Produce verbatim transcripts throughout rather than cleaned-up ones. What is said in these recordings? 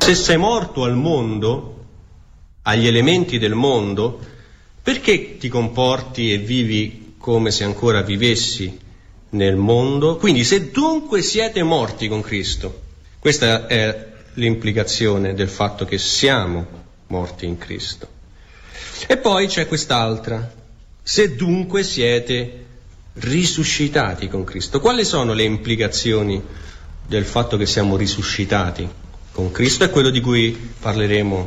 Se sei morto al mondo, agli elementi del mondo, perché ti comporti e vivi come se ancora vivessi nel mondo? Quindi se dunque siete morti con Cristo, questa è l'implicazione del fatto che siamo morti in Cristo. E poi c'è quest'altra: se dunque siete risuscitati con Cristo. Quali sono le implicazioni del fatto che siamo risuscitati con Cristo? È quello di cui parleremo.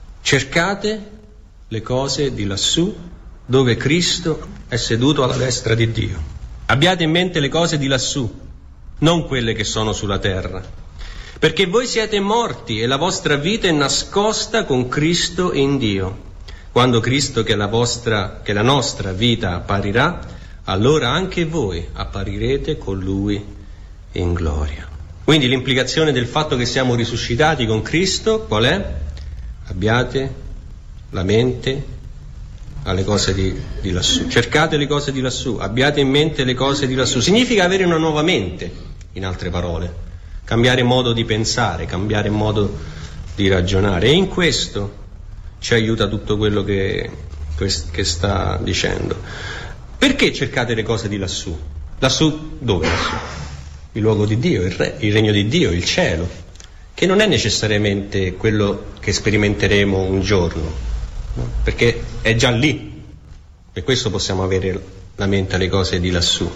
Cercate le cose di lassù, dove Cristo è seduto alla destra di Dio. Abbiate in mente le cose di lassù, non quelle che sono sulla terra, perché voi siete morti e la vostra vita è nascosta con Cristo in Dio. Quando Cristo, che è la vostra, che la nostra vita, apparirà, allora anche voi apparirete con Lui in gloria. Quindi l'implicazione del fatto che siamo risuscitati con Cristo qual è? Abbiate la mente alle cose di, di lassù. Cercate le cose di lassù, abbiate in mente le cose di lassù. Significa avere una nuova mente, in altre parole, cambiare modo di pensare, cambiare modo di ragionare. E in questo ci aiuta tutto quello che, che sta dicendo. Perché cercate le cose di lassù? Lassù dove? Lassù? Il luogo di Dio, il, re, il regno di Dio, il cielo, che non è necessariamente quello che sperimenteremo un giorno, no? Perché è già lì, per questo possiamo avere la mente alle cose di lassù.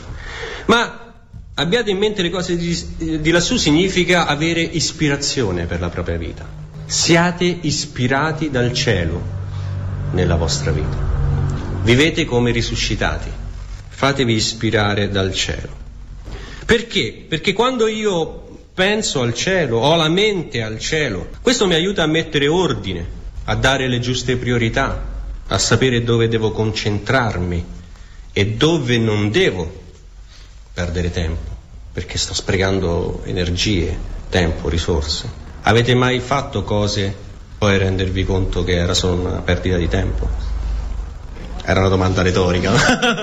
Ma abbiate in mente le cose di, di lassù significa avere ispirazione per la propria vita. Siate ispirati dal cielo nella vostra vita. Vivete come risuscitati, fatevi ispirare dal cielo. Perché? Perché quando io penso al cielo, ho la mente al cielo, questo mi aiuta a mettere ordine, a dare le giuste priorità, a sapere dove devo concentrarmi e dove non devo perdere tempo, perché sto sprecando energie, tempo, risorse. Avete mai fatto cose poi rendervi conto che era solo una perdita di tempo? Era una domanda retorica.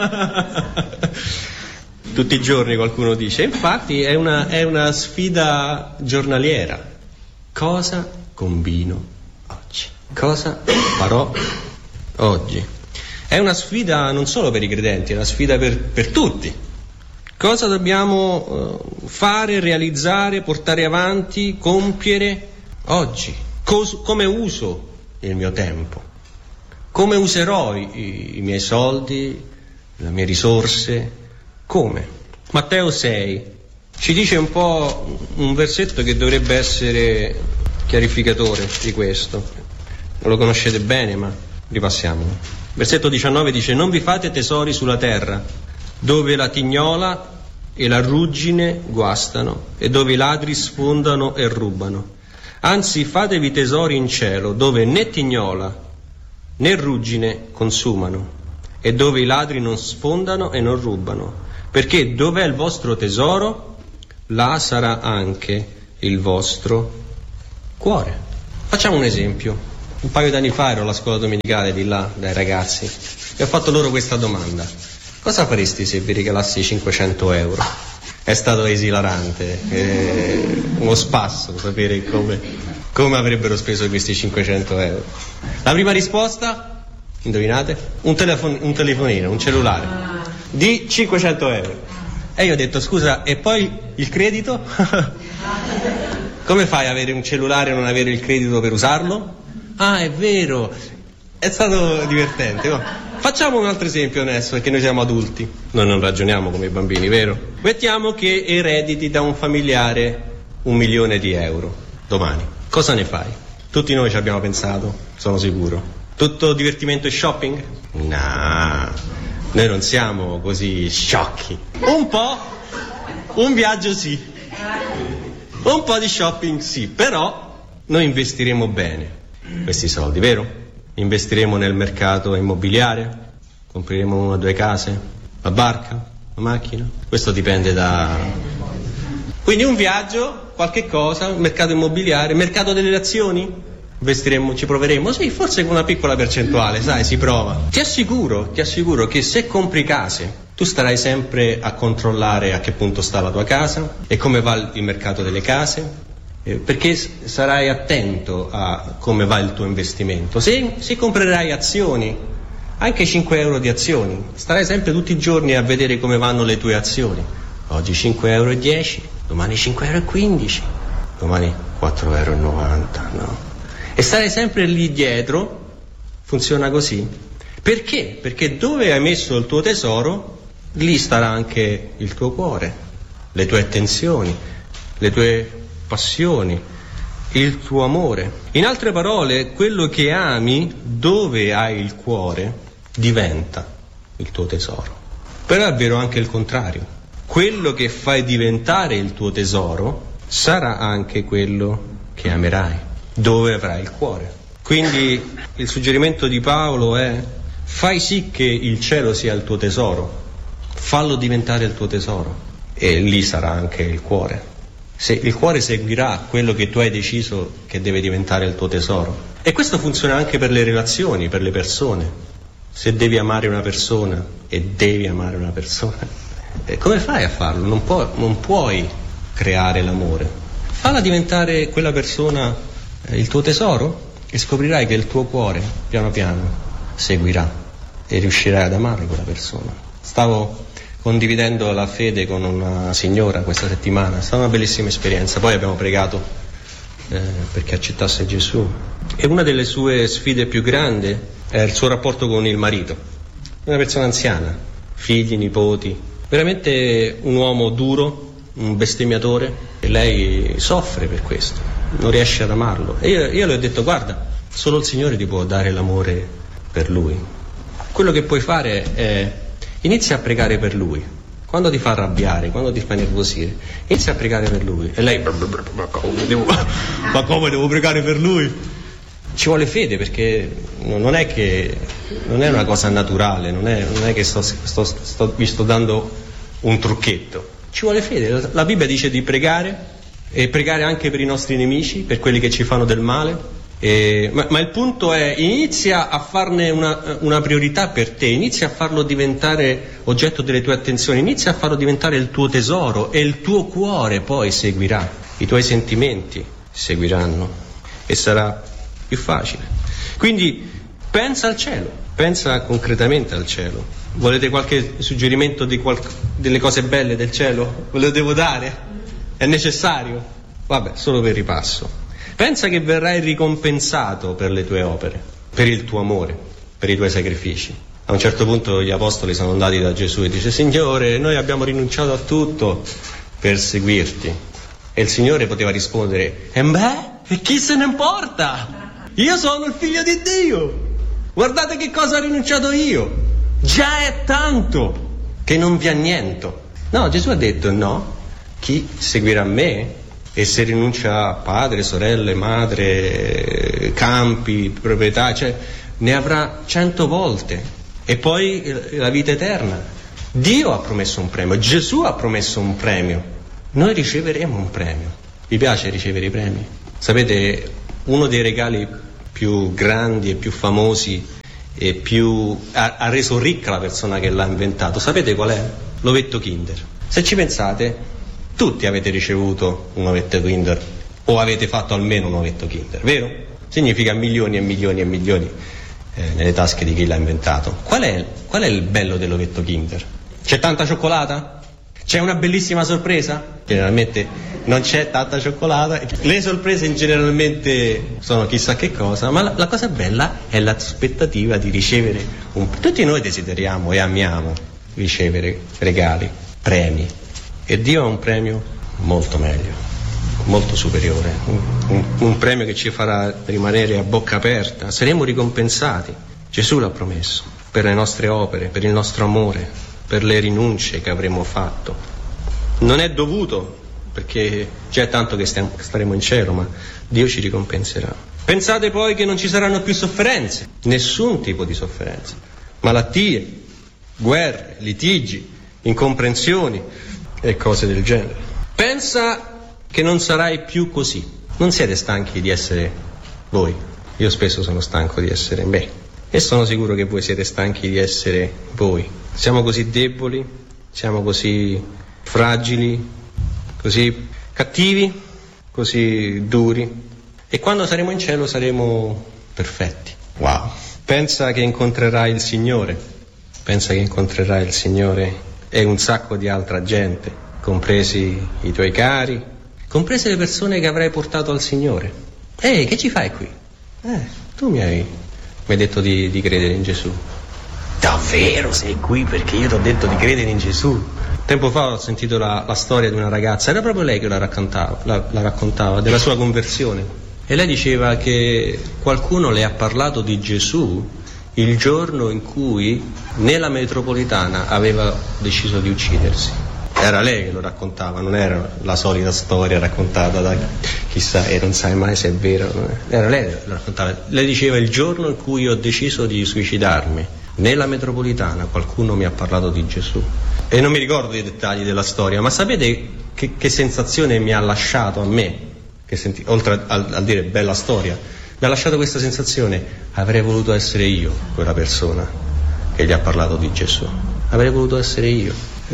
Tutti i giorni qualcuno dice, infatti è una, è una sfida giornaliera. Cosa combino oggi? Cosa farò oggi? È una sfida non solo per i credenti, è una sfida per, per tutti. Cosa dobbiamo uh, fare, realizzare, portare avanti, compiere oggi? Cos- come uso il mio tempo? Come userò i, i miei soldi, le mie risorse? Come? Matteo sei ci dice un po' un versetto che dovrebbe essere chiarificatore di questo. Non lo conoscete bene, ma ripassiamolo. Versetto diciannove dice: non vi fate tesori sulla terra, dove la tignola e la ruggine guastano e dove i ladri sfondano e rubano. Anzi, fatevi tesori in cielo, dove né tignola né ruggine consumano e dove i ladri non sfondano e non rubano, perché dov'è il vostro tesoro, là sarà anche il vostro cuore. Facciamo un esempio. Un paio d'anni fa ero alla scuola domenicale di là dai ragazzi e ho fatto loro questa domanda: cosa faresti se vi regalassi cinquecento euro? È stato esilarante, eh, uno spasso sapere come, come avrebbero speso questi cinquecento euro. La prima risposta, indovinate? Un, telefon- un telefonino, un cellulare di cinquecento euro. E io ho detto: scusa, e poi il credito? Come fai ad avere un cellulare e non avere il credito per usarlo? Ah, è vero, è stato divertente. No? Facciamo un altro esempio adesso, perché noi siamo adulti, noi non ragioniamo come i bambini, vero? Mettiamo che erediti da un familiare un milione di euro domani. Cosa ne fai? Tutti noi ci abbiamo pensato, sono sicuro. Tutto divertimento e shopping? No, noi non siamo così sciocchi. Un po', un viaggio sì, un po' di shopping sì, però noi investiremo bene questi soldi, vero? Investiremo nel mercato immobiliare, compreremo una o due case, la barca, la macchina, questo dipende da... Quindi un viaggio, qualche cosa, mercato immobiliare, mercato delle azioni, investiremo, ci proveremo, sì, forse con una piccola percentuale, sai, si prova. Ti assicuro, ti assicuro che se compri case, tu starai sempre a controllare a che punto sta la tua casa e come va il mercato delle case eh, perché sarai attento a come va il tuo investimento. Se, se comprerai azioni, anche cinque euro di azioni, starai sempre tutti i giorni a vedere come vanno le tue azioni. Oggi cinque euro e dieci, domani cinque euro e quindici, domani quattro euro e novanta, no? E starai sempre lì dietro. Funziona così. Perché? Perché dove hai messo il tuo tesoro, lì starà anche il tuo cuore, le tue attenzioni, le tue passioni, il tuo amore. In altre parole, quello che ami, dove hai il cuore, diventa il tuo tesoro. Però è vero anche il contrario. Quello che fai diventare il tuo tesoro sarà anche quello che amerai, dove avrai il cuore. Quindi il suggerimento di Paolo è: fai sì che il cielo sia il tuo tesoro, fallo diventare il tuo tesoro, e lì sarà anche il cuore. Se il cuore seguirà quello che tu hai deciso che deve diventare il tuo tesoro. E questo funziona anche per le relazioni, per le persone. Se devi amare una persona e devi amare una persona, eh, come fai a farlo? Non, può, non puoi creare l'amore. Falla diventare quella persona eh, il tuo tesoro, e scoprirai che il tuo cuore piano piano seguirà e riuscirai ad amare quella persona. Stavo condividendo la fede con una signora questa settimana, è stata una bellissima esperienza. Poi abbiamo pregato eh, perché accettasse Gesù, e una delle sue sfide più grandi è il suo rapporto con il marito, una persona anziana, figli, nipoti, veramente un uomo duro, un bestemmiatore, e lei soffre per questo, non riesce ad amarlo. E io, io le ho detto: guarda, solo il Signore ti può dare l'amore per Lui. Quello che puoi fare è inizia a pregare per Lui. Quando ti fa arrabbiare, quando ti fa nervosire, inizia a pregare per Lui. E lei: ma come devo, ma come devo pregare per Lui? Ci vuole fede, perché non è che non è una cosa naturale, non è, non è che sto, sto, sto, vi sto dando un trucchetto. Ci vuole fede. La Bibbia dice di pregare, e pregare anche per i nostri nemici, per quelli che ci fanno del male. E, ma, ma il punto è: inizia a farne una, una priorità per te, inizia a farlo diventare oggetto delle tue attenzioni, inizia a farlo diventare il tuo tesoro, e il tuo cuore poi seguirà, i tuoi sentimenti seguiranno, e sarà più facile. Quindi pensa al cielo, pensa concretamente al cielo. Volete qualche suggerimento di qual- delle cose belle del cielo? Ve lo devo dare? È necessario? Vabbè, solo per ripasso. Pensa che verrai ricompensato per le tue opere, per il tuo amore, per i tuoi sacrifici. A un certo punto gli apostoli sono andati da Gesù e dice: Signore, noi abbiamo rinunciato a tutto per seguirti. E il Signore poteva rispondere: e beh, e chi se ne importa? Io sono il figlio di Dio. Guardate che cosa ho rinunciato io. Già è tanto che non vi anniento. No, Gesù ha detto: no, chi seguirà me, e se rinuncia a padre, sorelle, madre, campi, proprietà, cioè ne avrà cento volte, e poi la vita eterna. Dio ha promesso un premio, Gesù ha promesso un premio, noi riceveremo un premio. Vi piace ricevere i premi? Sapete, uno dei regali più grandi e più famosi e più ha, ha reso ricca la persona che l'ha inventato, sapete qual è? L'ovetto Kinder. Se ci pensate, tutti avete ricevuto un ovetto Kinder, o avete fatto almeno un ovetto Kinder, vero? Significa milioni e milioni e milioni eh, nelle tasche di chi l'ha inventato. Qual è, qual è il bello dell'ovetto Kinder? C'è tanta cioccolata? C'è una bellissima sorpresa? Generalmente non c'è tanta cioccolata, le sorprese generalmente sono chissà che cosa, ma la, la cosa bella è l'aspettativa di ricevere un... Tutti noi desideriamo e amiamo ricevere regali, premi, e Dio ha un premio molto meglio, molto superiore, un, un, un premio che ci farà rimanere a bocca aperta. Saremo ricompensati. Gesù l'ha promesso, per le nostre opere, per il nostro amore, per le rinunce che avremo fatto. Non è dovuto, perché già è tanto che stiamo, staremo in cielo, ma Dio ci ricompenserà. Pensate poi che non ci saranno più sofferenze, nessun tipo di sofferenza, malattie, guerre, litigi, incomprensioni e cose del genere. Pensa che non sarai più così. Non siete stanchi di essere voi. Io spesso sono stanco di essere me, e sono sicuro che voi siete stanchi di essere voi. Siamo così deboli, siamo così fragili, così cattivi, così duri, e quando saremo in cielo saremo perfetti. Wow! Pensa che incontrerai il Signore, pensa che incontrerai il Signore e un sacco di altra gente, compresi i tuoi cari, comprese le persone che avrai portato al Signore. Ehi, che ci fai qui? Eh, tu mi hai, mi hai detto di, di credere in Gesù. Davvero sei qui perché io ti ho detto di credere in Gesù? Tempo fa ho sentito la, la storia di una ragazza, era proprio lei che la raccontava, la, la raccontava, della sua conversione. E lei diceva che qualcuno le ha parlato di Gesù il giorno in cui nella metropolitana aveva deciso di uccidersi. Era lei che lo raccontava, non era la solita storia raccontata da chissà e non sai mai se è vero. Era lei che lo raccontava. Lei diceva: il giorno in cui ho deciso di suicidarmi, nella metropolitana qualcuno mi ha parlato di Gesù. E non mi ricordo i dettagli della storia, ma sapete che, che sensazione mi ha lasciato a me? Che senti, oltre a, a dire bella storia, mi ha lasciato questa sensazione: avrei voluto essere io quella persona che gli ha parlato di Gesù. Avrei voluto essere io.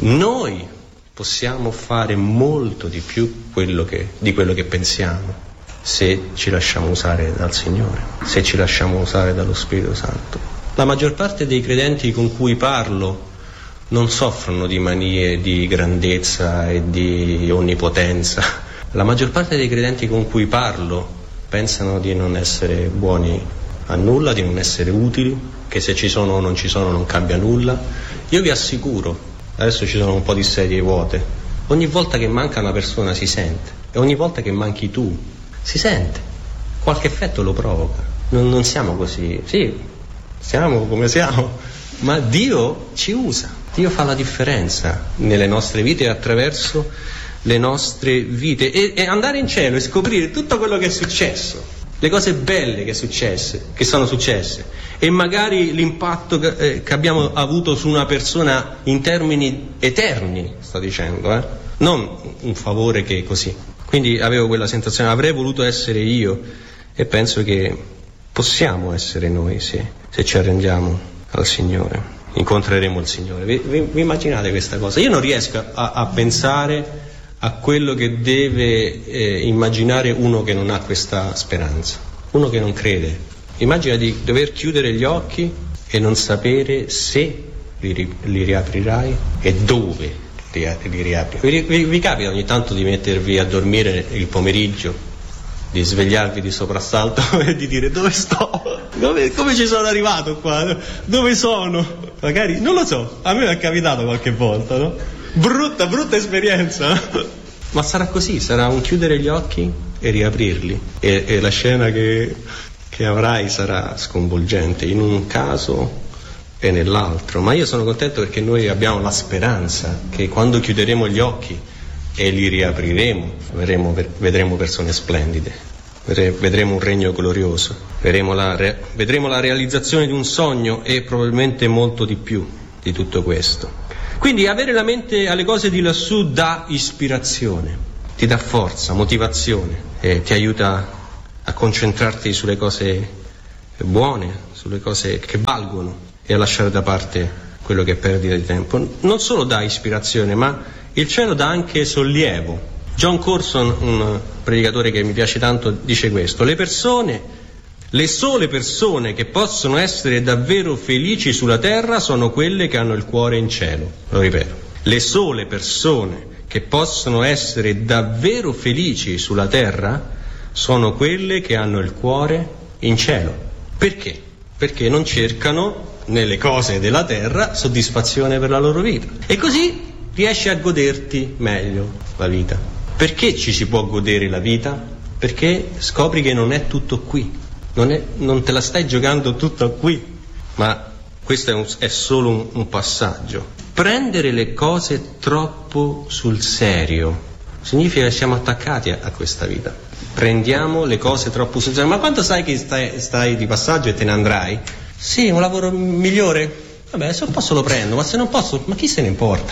Noi possiamo fare molto di più quello che, di quello che pensiamo, se ci lasciamo usare dal Signore, se ci lasciamo usare dallo Spirito Santo. La maggior parte dei credenti con cui parlo non soffrono di manie di grandezza e di onnipotenza. La maggior parte dei credenti con cui parlo pensano di non essere buoni a nulla, di non essere utili, che se ci sono o non ci sono non cambia nulla. Io vi assicuro, adesso ci sono un po' di sedie vuote, ogni volta che manca una persona si sente, e ogni volta che manchi tu si sente, qualche effetto lo provoca. Non, non siamo così, sì, siamo come siamo, ma Dio ci usa, Dio fa la differenza nelle nostre vite attraverso le nostre vite, e, e andare in cielo e scoprire tutto quello che è successo, le cose belle che, successe, che sono successe, e magari l'impatto che, eh, che abbiamo avuto su una persona in termini eterni, sto dicendo, eh? Non un favore che è così. Quindi avevo quella sensazione, avrei voluto essere io, e penso che possiamo essere noi se, se ci arrendiamo al Signore, incontreremo il Signore. Vi, vi, vi immaginate questa cosa? Io non riesco a, a pensare a quello che deve eh, immaginare uno che non ha questa speranza, uno che non crede. Immagina di dover chiudere gli occhi e non sapere se li, li riaprirai e dove li, li riapri. Vi, vi, vi capita ogni tanto di mettervi a dormire il pomeriggio, di svegliarvi di soprassalto e di dire: dove sto? Dove, come ci sono arrivato qua? Dove sono? Magari, non lo so, a me è capitato qualche volta, no? Brutta, brutta esperienza, ma sarà così, sarà un chiudere gli occhi e riaprirli, e, e la scena che, che avrai sarà sconvolgente in un caso e nell'altro. Ma io sono contento perché noi abbiamo la speranza che quando chiuderemo gli occhi e li riapriremo vedremo, vedremo persone splendide, vedremo un regno glorioso, vedremo la, vedremo la realizzazione di un sogno e probabilmente molto di più di tutto questo. Quindi avere la mente alle cose di lassù dà ispirazione, ti dà forza, motivazione, e ti aiuta a concentrarti sulle cose buone, sulle cose che valgono, e a lasciare da parte quello che è perdita di tempo. Non solo dà ispirazione, ma il cielo dà anche sollievo. John Corson, un predicatore che mi piace tanto, dice questo: le persone Le sole persone che possono essere davvero felici sulla terra sono quelle che hanno il cuore in cielo. Lo ripeto. Le sole persone che possono essere davvero felici sulla terra sono quelle che hanno il cuore in cielo. Perché? Perché non cercano nelle cose della terra soddisfazione per la loro vita. E così riesci a goderti meglio la vita. Perché ci si può godere la vita? Perché scopri che non è tutto qui. Non, è, non te la stai giocando tutta qui, ma questo è, un, è solo un, un passaggio. Prendere le cose troppo sul serio significa che siamo attaccati a, a questa vita. Prendiamo le cose troppo sul serio. Ma quanto sai che stai, stai di passaggio e te ne andrai? Sì, un lavoro migliore? Vabbè, se posso lo prendo, ma se non posso, ma chi se ne importa?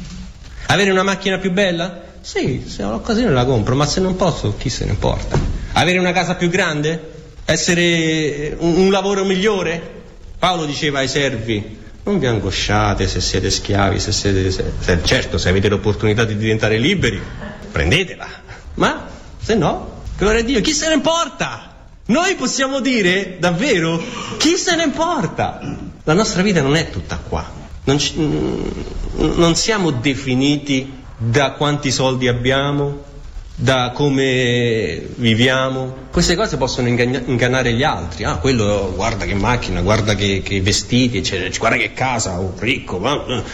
Avere una macchina più bella? Sì, se ho l'occasione la compro, ma se non posso, chi se ne importa? Avere una casa più grande? Essere un, un lavoro migliore? Paolo diceva ai servi: non vi angosciate se siete schiavi, se siete se, se, certo se avete l'opportunità di diventare liberi, prendetela, ma Se no, gloria a Dio, chi se ne importa? Noi possiamo dire, davvero, chi se ne importa? La nostra vita non è tutta qua. Non, ci, non siamo definiti da quanti soldi abbiamo, da come viviamo. Queste cose possono ingann- ingannare gli altri. Ah, quello guarda che macchina, guarda che, che vestiti, eccetera, guarda che casa, un ricco. Ma...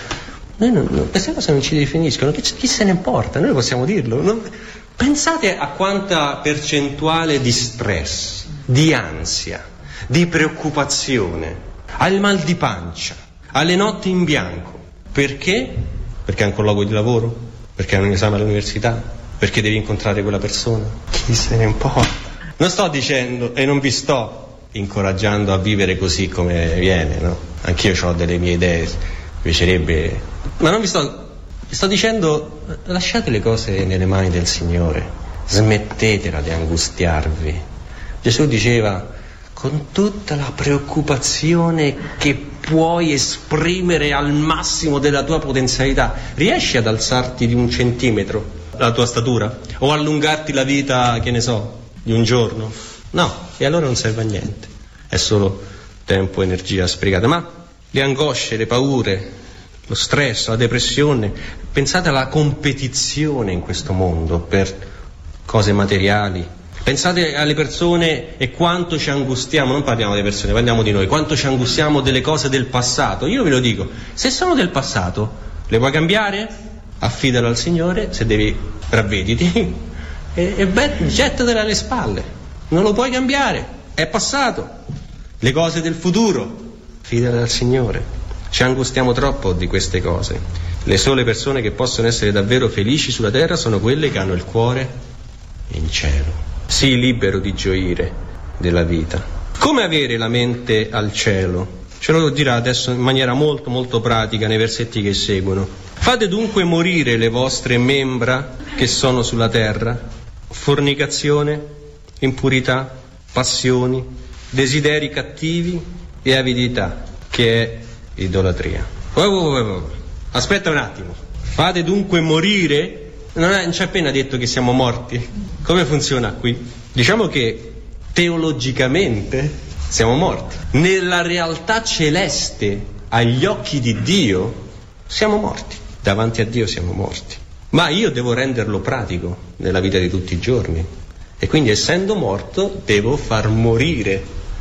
Noi non, non, queste cose non ci definiscono. Chi, chi se ne importa? Noi possiamo dirlo. Non... Pensate a quanta percentuale di stress, di ansia, di preoccupazione, al mal di pancia, alle notti in bianco. Perché? Perché hai un colloquio di lavoro? Perché hai un esame all'università? Perché devi incontrare quella persona? Chi se ne importa? Non sto dicendo e non vi sto incoraggiando a vivere così come viene, no? Anch'io ho delle mie idee, mi piacerebbe, ma non vi sto sto dicendo lasciate le cose nelle mani del Signore, smettetela di angustiarvi. Gesù diceva: con tutta la preoccupazione che puoi esprimere al massimo della tua potenzialità, riesci ad alzarti di un centimetro la tua statura? O allungarti la vita, che ne so, di un giorno? No, e allora non serve a niente, è solo tempo, energia sprecata. Ma le angosce, le paure, lo stress, la depressione, pensate alla competizione in questo mondo per cose materiali. Pensate alle persone e quanto ci angustiamo, non parliamo delle persone, parliamo di noi, quanto ci angustiamo delle cose del passato. Io ve lo dico, se sono del passato, le puoi cambiare? Affidalo al Signore, se devi ravvediti e, e beh, gettatela alle spalle, non lo puoi cambiare, è passato. Le cose del futuro, affidale al Signore. Ci angustiamo troppo di queste cose. Le sole persone che possono essere davvero felici sulla terra sono quelle che hanno il cuore in cielo. Sii libero di gioire della vita. Come avere la mente al cielo? Ce lo dirà adesso in maniera molto molto pratica nei versetti che seguono. Fate dunque morire le vostre membra che sono sulla terra: fornicazione, impurità, passioni, desideri cattivi e avidità, che è idolatria. Oh, oh, oh, oh. Aspetta un attimo. Fate dunque morire. Non, è, non c'è appena detto che siamo morti. Come funziona qui? Diciamo che teologicamente siamo morti. Nella realtà celeste, agli occhi di Dio, siamo morti. Davanti a Dio siamo morti. Ma io devo renderlo pratico nella vita di tutti i giorni. E quindi, essendo morto, devo far morire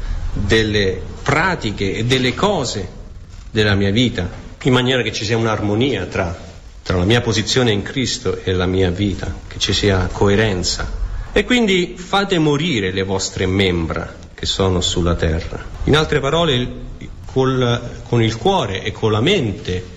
delle pratiche e delle cose della mia vita, in maniera che ci sia un'armonia tra, tra la mia posizione in Cristo e la mia vita, che ci sia coerenza. E quindi fate morire le vostre membra che sono sulla terra. In altre parole, col, con il cuore e con la mente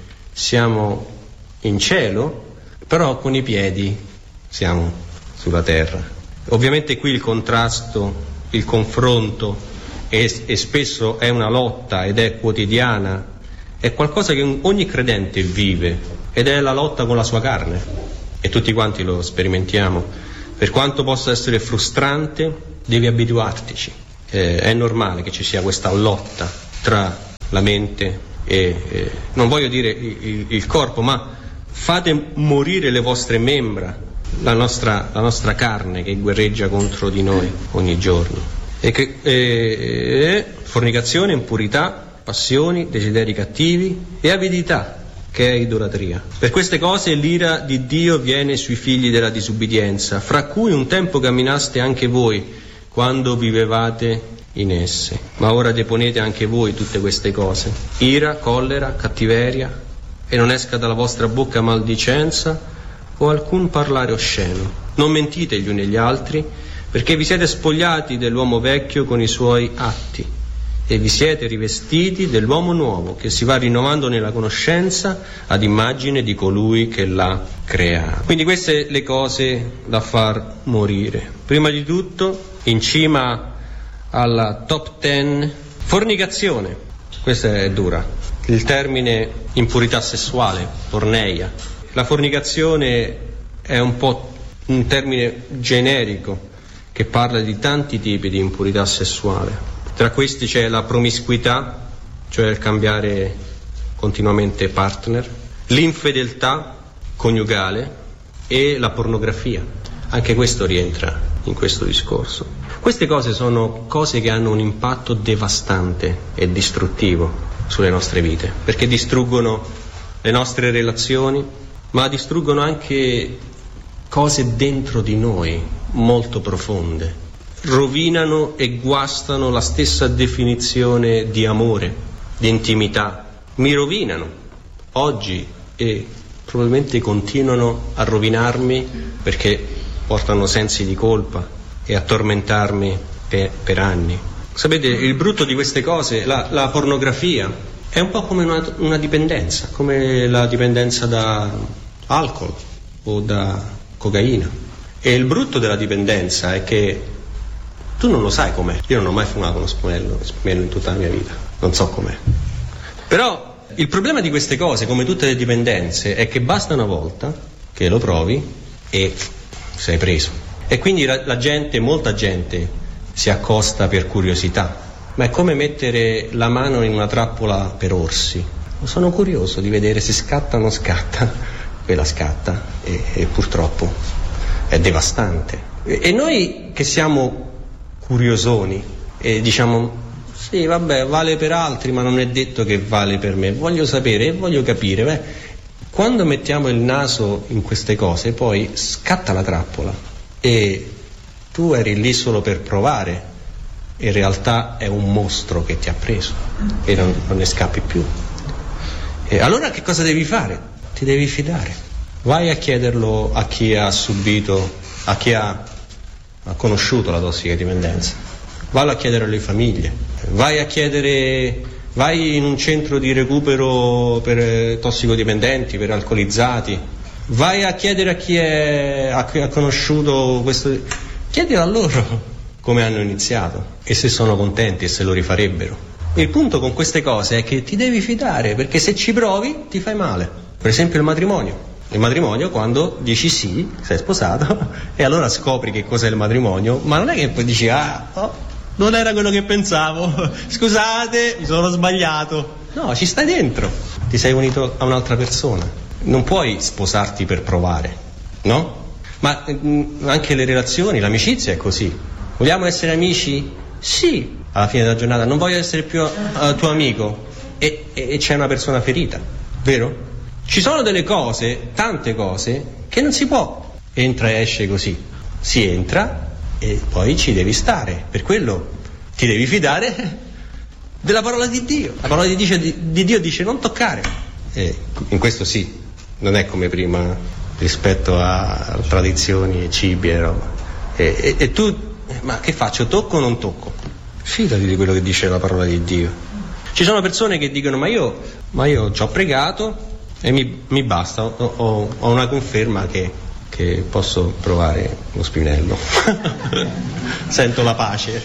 siamo in cielo, però con i piedi siamo sulla terra. Ovviamente qui il contrasto, il confronto e, e spesso è una lotta ed è quotidiana, è qualcosa che ogni credente vive ed è la lotta con la sua carne e tutti quanti lo sperimentiamo. Per quanto possa essere frustrante, devi abituartici. Eh, è normale che ci sia questa lotta tra la mente e, eh, non voglio dire il, il corpo, ma fate morire le vostre membra, la nostra, la nostra carne che guerreggia contro di noi ogni giorno. E che, eh, fornicazione, impurità, passioni, desideri cattivi e avidità, che è idolatria. Per queste cose l'ira di Dio viene sui figli della disubbidienza, fra cui un tempo camminaste anche voi quando vivevate in esse. Ma ora deponete anche voi tutte queste cose: ira, collera, cattiveria, e non esca dalla vostra bocca maldicenza o alcun parlare osceno. Non mentite gli uni agli altri, perché vi siete spogliati dell'uomo vecchio con i suoi atti e vi siete rivestiti dell'uomo nuovo, che si va rinnovando nella conoscenza ad immagine di colui che l'ha creato. Quindi queste le cose da far morire. Prima di tutto, in cima alla top ten, fornicazione. Questa è dura. Il termine impurità sessuale, porneia. La fornicazione è un po' un termine generico che parla di tanti tipi di impurità sessuale. Tra questi c'è la promiscuità, cioè il cambiare continuamente partner, l'infedeltà coniugale e la pornografia. Anche questo rientra in questo discorso. Queste cose sono cose che hanno un impatto devastante e distruttivo sulle nostre vite, perché distruggono le nostre relazioni, ma distruggono anche cose dentro di noi molto profonde. Rovinano e guastano la stessa definizione di amore, di intimità. Mi rovinano oggi e probabilmente continuano a rovinarmi perché portano sensi di colpa e a tormentarmi per, per anni. Sapete, il brutto di queste cose, la, la pornografia, è un po' come una, una dipendenza, come la dipendenza da alcol o da cocaina. E il brutto della dipendenza è che tu non lo sai com'è. Io non ho mai fumato uno spinello, spinello in tutta la mia vita, non so com'è. Però il problema di queste cose, come tutte le dipendenze, è che basta una volta che lo provi e sei preso. E quindi la, la gente, molta gente si accosta per curiosità, ma è come mettere la mano in una trappola per orsi. Sono curioso di vedere se scatta o non scatta. Quella scatta e, e purtroppo è devastante. E, e noi che siamo curiosoni e diciamo sì, vabbè, vale per altri, ma non è detto che vale per me. Voglio sapere e voglio capire. Beh, quando mettiamo il naso in queste cose, poi scatta la trappola e tu eri lì solo per provare. In realtà è un mostro che ti ha preso e non, non ne scappi più. E allora che cosa devi fare? Ti devi fidare. Vai a chiederlo a chi ha subito, a chi ha, ha conosciuto la tossicodipendenza. Vallo a chiedere alle famiglie. Vai a chiedere, vai in un centro di recupero per tossicodipendenti, per alcolizzati. Vai a chiedere a chi è, a chi ha conosciuto questo. Chiedilo a loro come hanno iniziato e se sono contenti e se lo rifarebbero. Il punto con queste cose è che ti devi fidare, perché se ci provi ti fai male. Per esempio il matrimonio. Il matrimonio, quando dici sì, sei sposato, e allora scopri che cos'è il matrimonio, ma non è che poi dici ah, oh, non era quello che pensavo, scusate, mi sono sbagliato. No, ci stai dentro, ti sei unito a un'altra persona. Non puoi sposarti per provare, no? Ma mh, anche le relazioni, l'amicizia è così. Vogliamo essere amici? Sì, alla fine della giornata. Non voglio essere più uh, tuo amico e, e, e c'è una persona ferita, vero? Ci sono delle cose, tante cose, che non si può entra e esce così. Si entra e poi ci devi stare. Per quello ti devi fidare della parola di Dio. La parola di Dio, di, di Dio dice non toccare. E in questo sì, non è come prima rispetto a, a tradizioni e cibi e roba. E, e, e tu, ma che faccio? Tocco o non tocco? Fidati di quello che dice la parola di Dio. Ci sono persone che dicono ma io, ma io ci ho pregato e mi, mi basta, ho, ho, ho una conferma che, che posso provare lo spinello. Sento la pace.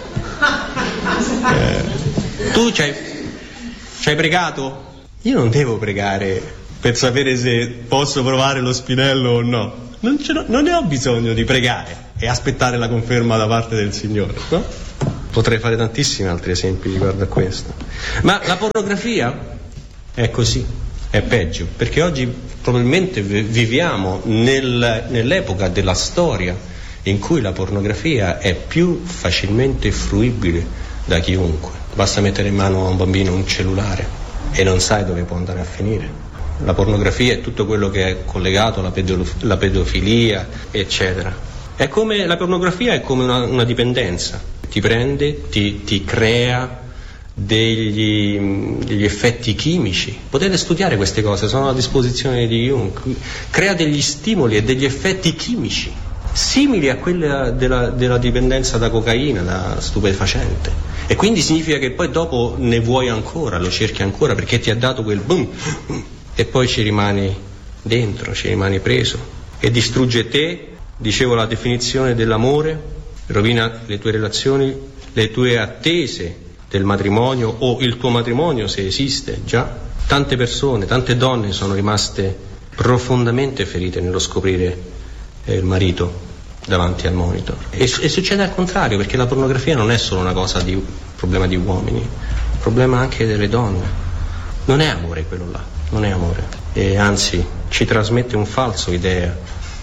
Eh, tu ci hai, ci hai pregato? Io non devo pregare per sapere se posso provare lo spinello o no. Non, ce non ne ho bisogno di pregare e aspettare la conferma da parte del Signore, no? Potrei fare tantissimi altri esempi riguardo a questo. Ma la pornografia è così, è peggio, perché oggi probabilmente viviamo nel, nell'epoca della storia in cui la pornografia è più facilmente fruibile da chiunque. Basta mettere in mano a un bambino un cellulare e non sai dove può andare a finire. La pornografia è tutto quello che è collegato alla pedof- la pedofilia, eccetera. È come, la pornografia è come una, una dipendenza. Ti prende, ti, ti crea degli, degli effetti chimici. Potete studiare queste cose, sono a disposizione di chiunque. Crea degli stimoli e degli effetti chimici simili a quelli della, della dipendenza da cocaina, da stupefacente. E quindi significa che poi dopo ne vuoi ancora, lo cerchi ancora perché ti ha dato quel boom e poi ci rimani dentro, ci rimani preso e distrugge te. Dicevo, la definizione dell'amore, rovina le tue relazioni, le tue attese del matrimonio o il tuo matrimonio se esiste già. Tante persone, tante donne sono rimaste profondamente ferite nello scoprire eh, il marito davanti al monitor. E, e succede al contrario, perché la pornografia non è solo una cosa di un problema di uomini, è un problema anche delle donne. Non è amore quello là, non è amore. E anzi ci trasmette un falso idea,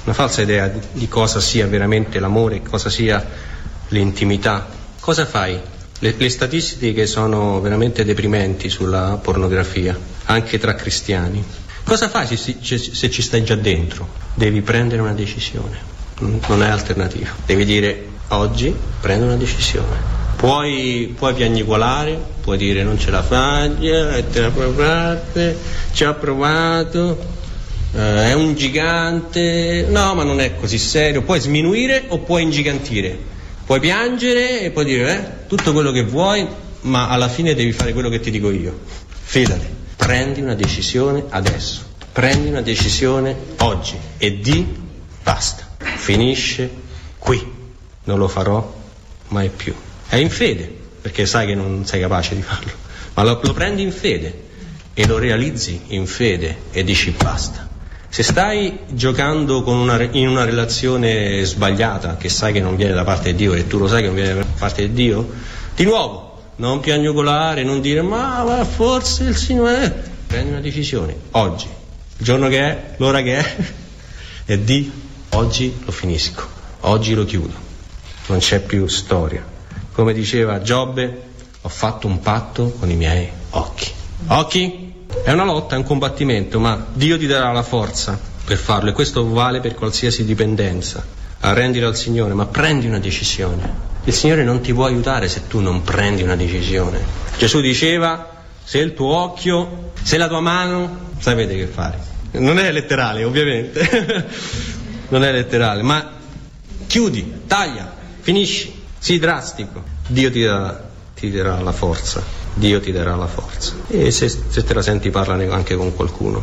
una falsa idea di, di cosa sia veramente l'amore, cosa sia l'intimità. Cosa fai? Le, le statistiche sono veramente deprimenti sulla pornografia, anche tra cristiani. Cosa fai se, se, se ci stai già dentro? Devi prendere una decisione, non è alternativa. Devi dire: oggi prendo una decisione. Puoi, puoi piagnucolare, puoi dire non ce la faccio, e te la provate, ci ho provato, eh, è un gigante, no, ma non è così serio. Puoi sminuire o puoi ingigantire, puoi piangere e puoi dire eh, tutto quello che vuoi, ma alla fine devi fare quello che ti dico io. Fidati, prendi una decisione adesso, prendi una decisione oggi e di basta, finisce qui, non lo farò mai più. È in fede, perché sai che non sei capace di farlo, ma lo, lo prendi in fede e lo realizzi in fede e dici basta. Se stai giocando con una, in una relazione sbagliata, che sai che non viene da parte di Dio e tu lo sai che non viene da parte di Dio, di nuovo, non piagnucolare, non dire ma, ma forse il Signore... Prendi una decisione, oggi, il giorno che è, l'ora che è, e di oggi lo finisco, oggi lo chiudo, non c'è più storia. Come diceva Giobbe, ho fatto un patto con i miei occhi. Occhi? È una lotta, è un combattimento, ma Dio ti darà la forza per farlo, e questo vale per qualsiasi dipendenza. Arrendilo al Signore, ma prendi una decisione. Il Signore non ti può aiutare se tu non prendi una decisione. Gesù diceva: se il tuo occhio, se la tua mano, sapete che fare. Non è letterale, ovviamente. Non è letterale, ma chiudi, taglia, finisci. Sii drastico, Dio ti darà, ti darà la forza, Dio ti darà la forza. E se, se te la senti, parlane anche con qualcuno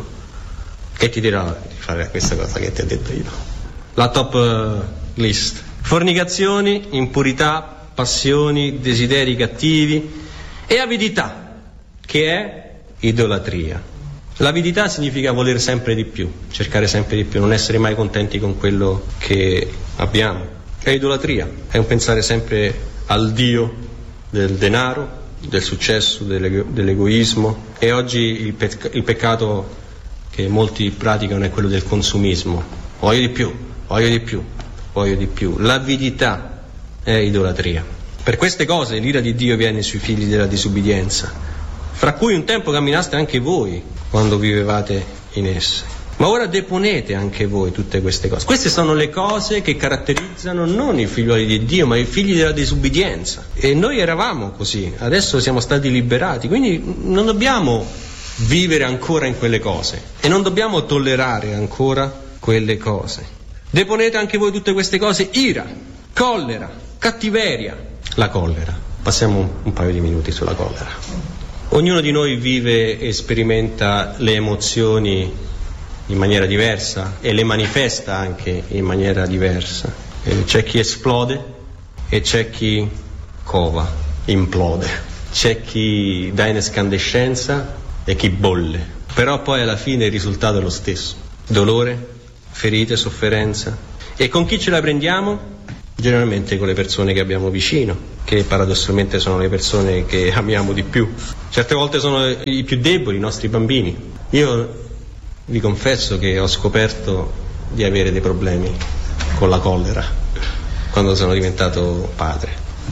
che ti dirà di fare questa cosa che ti ho detto io. La top uh, list: fornicazioni, impurità, passioni, desideri cattivi e avidità, che è idolatria. L'avidità significa voler sempre di più, cercare sempre di più, non essere mai contenti con quello che abbiamo. È idolatria, è un pensare sempre al Dio del denaro, del successo, dell'ego- dell'egoismo. E oggi il, pec- il peccato che molti praticano è quello del consumismo. Voglio di più, voglio di più, voglio di più. L'avidità è idolatria. Per queste cose l'ira di Dio viene sui figli della disubbidienza, fra cui un tempo camminaste anche voi quando vivevate in esse. Ma ora deponete anche voi tutte queste cose. Queste sono le cose che caratterizzano non i figlioli di Dio, ma i figli della disubbidienza. E noi eravamo così, adesso siamo stati liberati, quindi non dobbiamo vivere ancora in quelle cose e non dobbiamo tollerare ancora quelle cose. Deponete anche voi tutte queste cose: ira, collera, cattiveria. La collera. Passiamo un, un paio di minuti sulla collera. Ognuno di noi vive e sperimenta le emozioni in maniera diversa e le manifesta anche in maniera diversa. E c'è chi esplode e c'è chi cova, implode. C'è chi dà in escandescenza e chi bolle. Però poi alla fine il risultato è lo stesso: dolore, ferite, sofferenza. E con chi ce la prendiamo? Generalmente con le persone che abbiamo vicino, che paradossalmente sono le persone che amiamo di più. Certe volte sono i più deboli, i nostri bambini. Io vi confesso che ho scoperto di avere dei problemi con la collera quando sono diventato padre.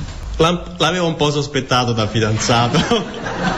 L'avevo un po' sospettato da fidanzato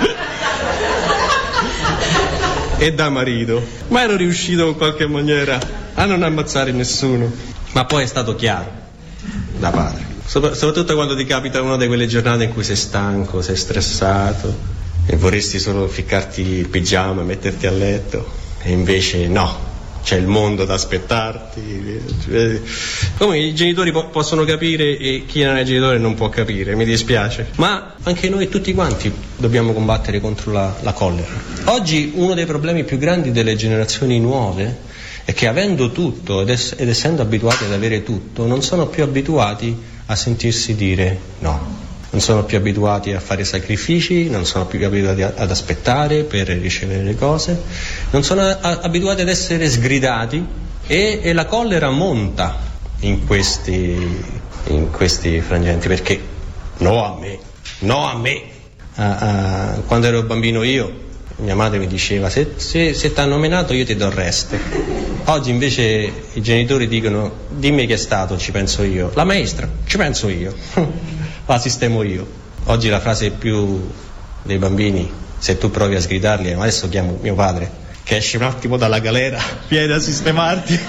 e da marito, ma ero riuscito in qualche maniera a non ammazzare nessuno. Ma poi è stato chiaro da padre, soprattutto quando ti capita una di quelle giornate in cui sei stanco, sei stressato e vorresti solo ficcarti il pigiama e metterti a letto. E invece no, c'è il mondo da aspettarti. Come i genitori po- possono capire e chi non è genitore non può capire, mi dispiace. Ma anche noi tutti quanti dobbiamo combattere contro la, la collera. Oggi uno dei problemi più grandi delle generazioni nuove è che, avendo tutto ed, ess- ed essendo abituati ad avere tutto, non sono più abituati a sentirsi dire no. Non sono più abituati a fare sacrifici, non sono più abituati a, ad aspettare per ricevere le cose, non sono a, abituati ad essere sgridati e, e la collera monta in questi, in questi frangenti, perché no a me, no a me. Ah, ah, quando ero bambino io mia madre mi diceva se, se, se ti hanno menato io ti do il resto. Oggi invece i genitori dicono dimmi chi è stato, ci penso io. La maestra, ci penso io. La sistemo io. Oggi la frase più dei bambini, se tu provi a sgridarli, ma adesso chiamo mio padre che esce un attimo dalla galera, viene a sistemarti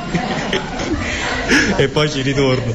e poi ci ritorna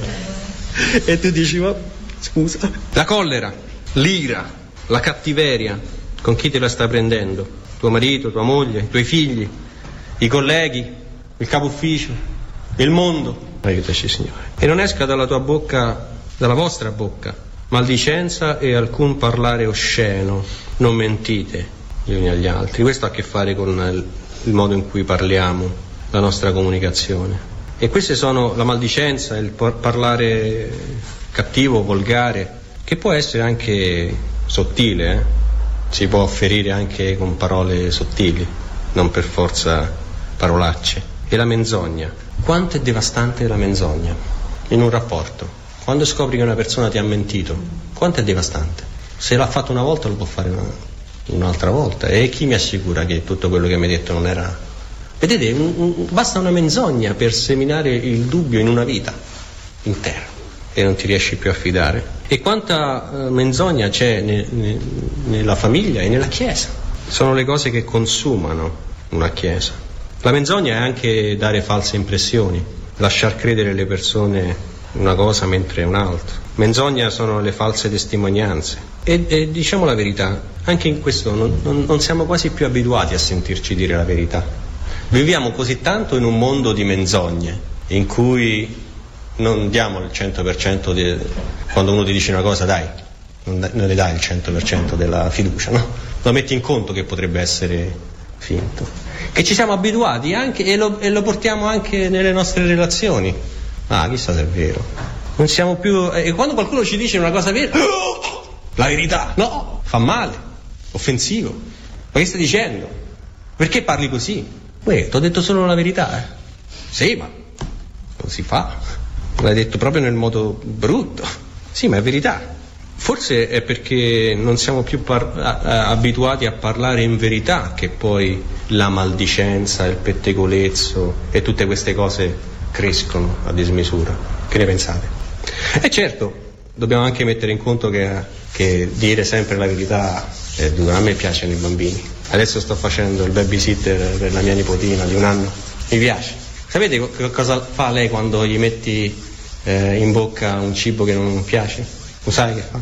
e tu dici ma scusa. La collera, l'ira, la cattiveria, con chi te la sta prendendo? Tuo marito, tua moglie, i tuoi figli, i colleghi, il capo ufficio, il mondo. Aiutaci Signore. E non esca dalla tua bocca, dalla vostra bocca, maldicenza e alcun parlare osceno, non mentite gli uni agli altri. Questo ha a che fare con il, il modo in cui parliamo, la nostra comunicazione. E queste sono la maldicenza, il par- parlare cattivo, volgare, che può essere anche sottile, eh? Si può ferire anche con parole sottili, non per forza parolacce. E la menzogna. Quanto è devastante la menzogna in un rapporto? Quando scopri che una persona ti ha mentito, quanto è devastante? Se l'ha fatto una volta lo può fare una, un'altra volta. E chi mi assicura che tutto quello che mi hai detto non era... Vedete, un, un, basta una menzogna per seminare il dubbio in una vita intera e non ti riesci più a fidare. E quanta uh, menzogna c'è ne, ne, nella famiglia e nella Chiesa. Sono le cose che consumano una Chiesa. La menzogna è anche dare false impressioni, lasciar credere alle persone una cosa mentre è un'altra. Menzogna sono le false testimonianze. E, e diciamo la verità, anche in questo non, non, non siamo quasi più abituati a sentirci dire la verità. Viviamo così tanto in un mondo di menzogne, in cui non diamo il cento per cento di, quando uno ti dice una cosa, dai, non, non le dai il cento per cento della fiducia, no? Lo metti in conto che potrebbe essere finto. Che ci siamo abituati anche e lo, e lo portiamo anche nelle nostre relazioni. Ah, chissà se è vero. Non siamo più. E quando qualcuno ci dice una cosa vera, oh, la verità, no, fa male, offensivo. Ma che stai dicendo? Perché parli così? Uè, ti ho detto solo la verità, eh? Sì, ma non si fa. L'hai detto proprio nel modo brutto. Sì, ma è verità. Forse è perché non siamo più par- a- a- abituati a parlare in verità che poi la maldicenza, il pettegolezzo e tutte queste cose crescono a dismisura. Che ne pensate? E certo, dobbiamo anche mettere in conto che, che dire sempre la verità è duro. A me piacciono i bambini. Adesso sto facendo il babysitter per la mia nipotina di un anno. Mi piace. Sapete co- cosa fa lei quando gli metti eh, in bocca un cibo che non piace? Lo sai che fa?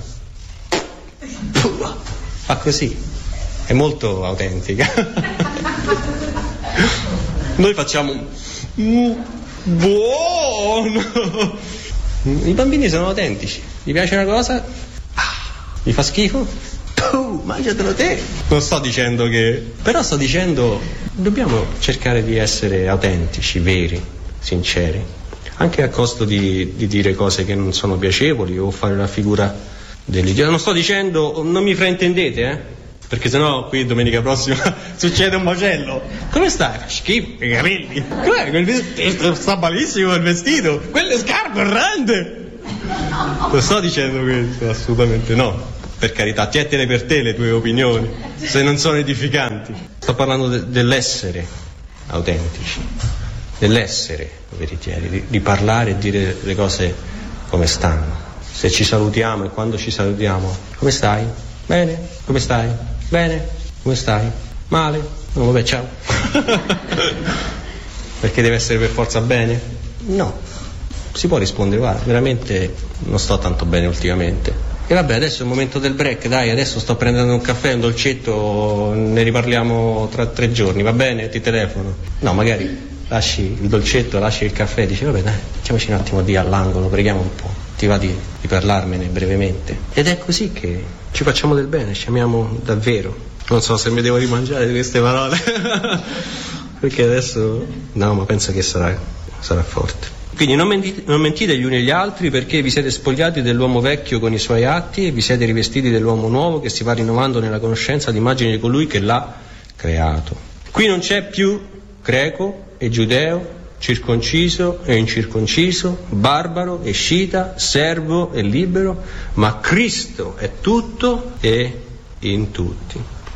Fa così. È molto autentica. Noi facciamo mm, buono. I bambini sono autentici. Gli piace una cosa? Ah, gli fa schifo? Oh, mangiatelo te. Non sto dicendo che, però sto dicendo dobbiamo cercare di essere autentici, veri, sinceri, anche a costo di, di dire cose che non sono piacevoli o fare la figura dell'idiota. Non sto dicendo, non mi fraintendete, eh? Perché sennò qui domenica prossima succede un macello. Come stai? Fa schifo, i capelli. Com'è? Quel vestito sta malissimo il vestito. Quelle scarpe orrende. Non sto dicendo questo, assolutamente no. Per carità, tientene per te le tue opinioni, se non sono edificanti. Sto parlando de- dell'essere autentici, dell'essere veritieri, di, di parlare e dire le cose come stanno. Se ci salutiamo e quando ci salutiamo, come stai? Bene? Come stai? Bene? Come stai? Male? No, vabbè, ciao. Perché deve essere per forza bene? No. Si può rispondere, guarda, veramente non sto tanto bene ultimamente. E vabbè, adesso è il momento del break, dai, adesso sto prendendo un caffè, un dolcetto, ne riparliamo tra tre giorni, va bene? Ti telefono. No, magari lasci il dolcetto, lasci il caffè, dici vabbè dai, facciamoci un attimo di all'angolo, preghiamo un po', ti va di, di parlarmene brevemente. Ed è così che ci facciamo del bene, ci amiamo davvero. Non so se mi devo rimangiare di queste parole, perché adesso, no, ma penso che sarà, sarà forte. Quindi non mentite, non mentite gli uni agli altri, perché vi siete spogliati dell'uomo vecchio con i suoi atti e vi siete rivestiti dell'uomo nuovo che si va rinnovando nella conoscenza d'immagine di colui che l'ha creato. Qui non c'è più greco e giudeo, circonciso e incirconciso, barbaro e scita, servo e libero, ma Cristo è tutto e in tutti.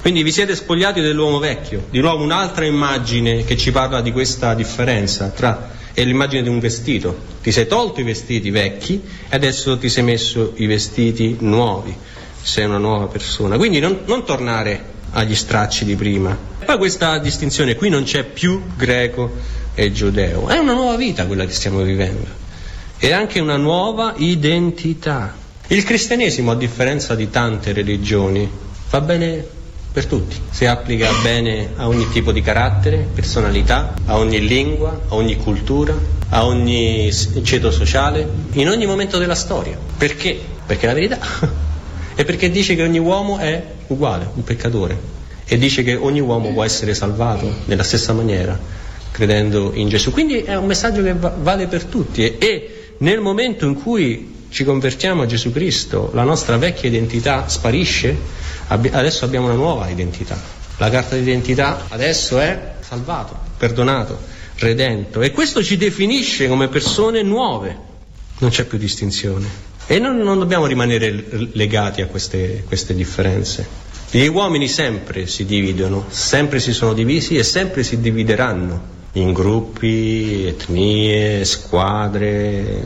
Quindi vi siete spogliati dell'uomo vecchio, di nuovo un'altra immagine che ci parla di questa differenza tra, è l'immagine di un vestito. Ti sei tolto i vestiti vecchi e adesso ti sei messo i vestiti nuovi, sei una nuova persona. Quindi non, non tornare agli stracci di prima. Poi questa distinzione, qui non c'è più greco e giudeo, è una nuova vita quella che stiamo vivendo, è anche una nuova identità. Il cristianesimo, a differenza di tante religioni, va bene per tutti, si applica bene a ogni tipo di carattere, personalità, a ogni lingua, a ogni cultura, a ogni ceto sociale, in ogni momento della storia. Perché? Perché è la verità. E perché dice che ogni uomo è uguale, un peccatore, e dice che ogni uomo può essere salvato nella stessa maniera, credendo in Gesù. Quindi è un messaggio che va- vale per tutti, e, e nel momento in cui ci convertiamo a Gesù Cristo, la nostra vecchia identità sparisce, abbi- adesso abbiamo una nuova identità. La carta d'identità adesso è salvato, perdonato, redento, e questo ci definisce come persone nuove, non c'è più distinzione. E non, non dobbiamo rimanere legati a queste, queste differenze. Gli uomini sempre si dividono, sempre si sono divisi e sempre si divideranno in gruppi, etnie, squadre.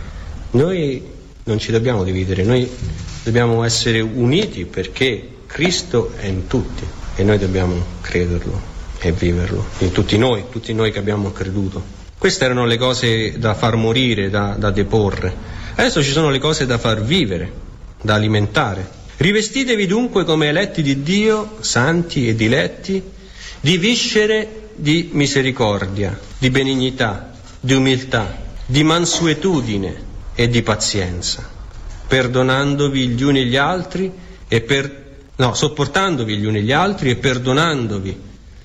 Noi non ci dobbiamo dividere, noi dobbiamo essere uniti perché Cristo è in tutti e noi dobbiamo crederlo e viverlo, in tutti noi, tutti noi che abbiamo creduto. Queste erano le cose da far morire, da, da deporre. Adesso ci sono le cose da far vivere, da alimentare. Rivestitevi dunque come eletti di Dio, santi e diletti, di viscere di misericordia, di benignità, di umiltà, di mansuetudine e di pazienza, perdonandovi gli uni gli altri e per no, sopportandovi gli uni gli altri e perdonandovi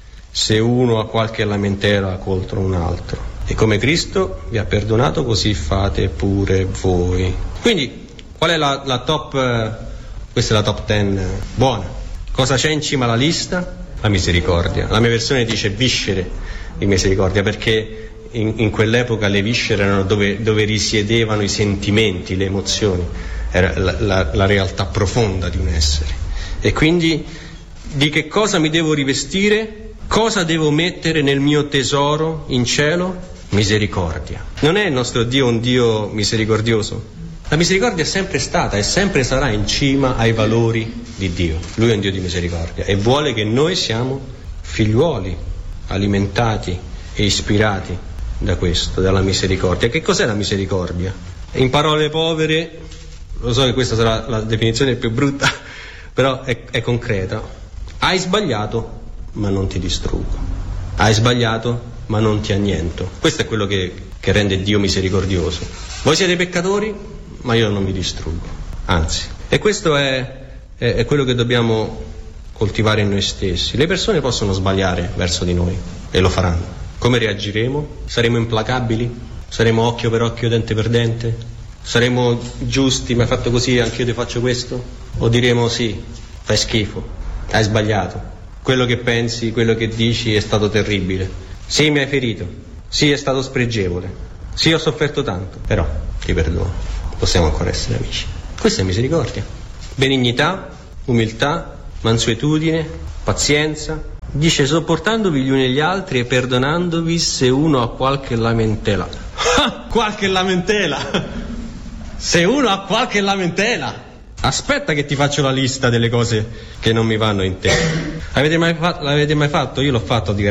se uno ha qualche lamentela contro un altro. E come Cristo vi ha perdonato, così fate pure voi. Quindi, qual è la, la top, eh, questa è la top ten eh, buona. Cosa c'è in cima alla lista? La misericordia. La mia versione dice viscere di misericordia, perché in, in quell'epoca le viscere erano dove, dove risiedevano i sentimenti, le emozioni, era la, la, la realtà profonda di un essere. E quindi di che cosa mi devo rivestire? Cosa devo mettere nel mio tesoro in cielo? Misericordia. Non è il nostro Dio un Dio misericordioso? La misericordia è sempre stata e sempre sarà in cima ai valori di Dio. Lui è un Dio di misericordia e vuole che noi siamo figliuoli alimentati e ispirati da questo, dalla misericordia. Che cos'è la misericordia? In parole povere, lo so che questa sarà la definizione più brutta, però è, è concreta. Hai sbagliato, ma non ti distruggo. Hai sbagliato, ma non ti anniento. Questo è quello che, che rende Dio misericordioso. Voi siete peccatori, ma io non mi distruggo, anzi. E questo è, è, è quello che dobbiamo coltivare in noi stessi. Le persone possono sbagliare verso di noi e lo faranno. Come reagiremo? Saremo implacabili? Saremo occhio per occhio, dente per dente? Saremo giusti, mi hai fatto così, anch'io ti faccio questo? O diremo sì, fai schifo, hai sbagliato, quello che pensi, quello che dici è stato terribile, sì mi hai ferito, sì è stato spregevole, sì ho sofferto tanto, però ti perdono, possiamo ancora essere amici. Questa è misericordia, benignità, umiltà, mansuetudine, pazienza. Dice sopportandovi gli uni gli altri e perdonandovi se uno ha qualche lamentela. Ah, qualche lamentela! Se uno ha qualche lamentela! Aspetta che ti faccio la lista delle cose che non mi vanno in te. Avete mai fatto, l'avete mai fatto? Io l'ho fatto diversamente.